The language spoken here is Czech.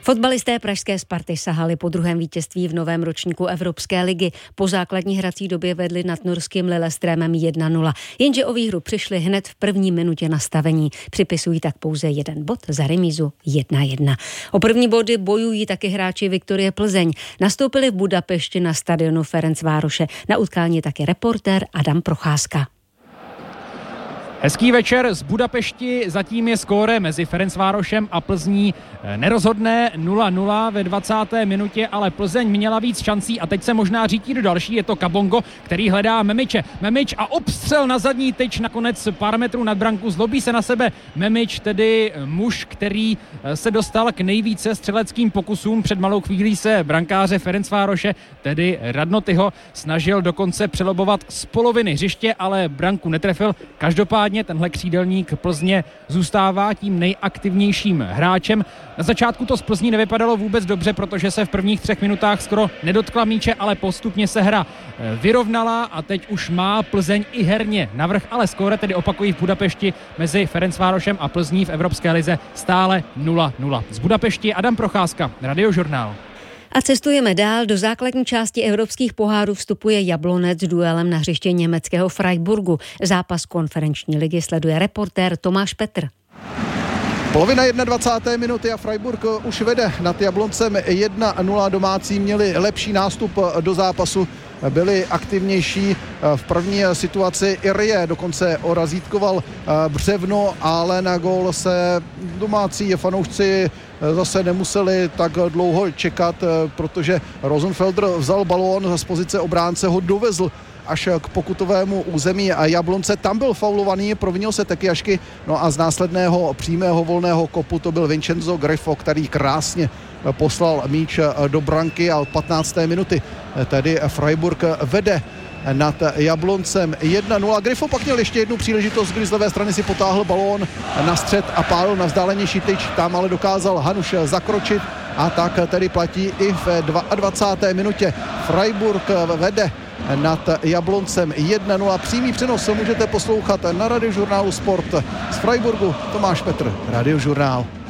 Fotbalisté pražské Sparty sahali po druhém vítězství v novém ročníku Evropské ligy. Po základní hrací době vedli nad norským Lillestrømem 1-0. Jenže o výhru přišli hned v první minutě nastavení. Připisují tak pouze jeden bod za remízu 1-1. O první body bojují taky hráči Viktorie Plzeň. Nastoupili v Budapešti na stadionu Ferencvároše. Na utkání taky reportér Adam Procházka. Hezký večer z Budapešti, zatím je skóre mezi Ferencvárošem a Plzní nerozhodné 0-0 ve 20. minutě, ale Plzeň měla víc šancí a teď se možná řítí do další, je to Kabongo, který hledá Memiče. Memič a obstřel na zadní tyč, nakonec pár metrů nad branku, zlobí se na sebe Memič, tedy muž, který se dostal k nejvíce střeleckým pokusům. Před malou chvílí se brankáře Ferencvároše, tedy Radnotyho, snažil dokonce přelobovat z poloviny hřiště, ale branku netrefil. Každopádně tenhle křídelník Plzně zůstává tím nejaktivnějším hráčem. Na začátku to z Plzní nevypadalo vůbec dobře, protože se v prvních 3 minutách skoro nedotkla míče, ale postupně se hra vyrovnala a teď už má Plzeň i herně navrch, ale skóre tedy opakují v Budapešti mezi Ferencvárošem a Plzní v Evropské lize stále 0-0. Z Budapešti Adam Procházka, Radiožurnál. A cestujeme dál. Do základní části evropských pohárů vstupuje Jablonec s duelem na hřiště německého Freiburgu. Zápas konferenční ligy sleduje reportér Tomáš Petr. Polovina 21. minuty a Freiburg už vede nad Jabloncem 1-0. Domácí měli lepší nástup do zápasu, byli aktivnější. V první situaci Irie dokonce orazítkoval břevno, ale na gól se domácí fanoušci zase nemuseli tak dlouho čekat, protože Rosenfelder vzal balón z pozice obránce, ho dovezl až k pokutovému území a Jablonce. Tam byl faulovaný, provinil se Tekiašky, no a z následného přímého volného kopu to byl Vincenzo Grifo, který krásně poslal míč do branky a od 15. minuty tedy Freiburg vede nad Jabloncem 1-0. Grifo pak měl ještě jednu příležitost, kdy z levé strany si potáhl balón na střed a pálil na vzdálenější tyč, tam ale dokázal Hanuš zakročit a tak tedy platí i v 22. minutě. Freiburg vede nad Jabloncem 1-0. Přímý přenos můžete poslouchat na Radiožurnálu Sport z Freiburgu. Tomáš Petr, Radiožurnál.